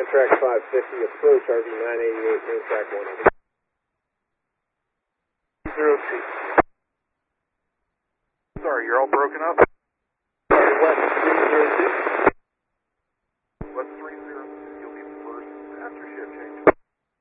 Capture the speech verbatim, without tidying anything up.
track five fifty, approach R V nine eighty-eight, main track one eighty. Zero two. Sorry, you're all broken up?